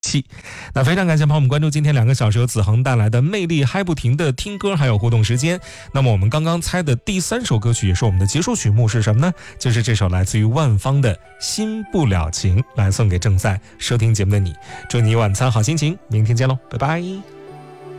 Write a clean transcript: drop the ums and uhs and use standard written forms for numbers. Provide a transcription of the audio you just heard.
气。那非常感谢朋友们关注今天2个小时由子恒带来的魅力嗨不停的听歌还有互动时间。那么我们刚刚猜的第3首歌曲也是我们的结束曲目是什么呢？就是这首来自于万芳的心不了情，来送给正在收听节目的你。祝你晚餐好心情，明天见喽，拜拜。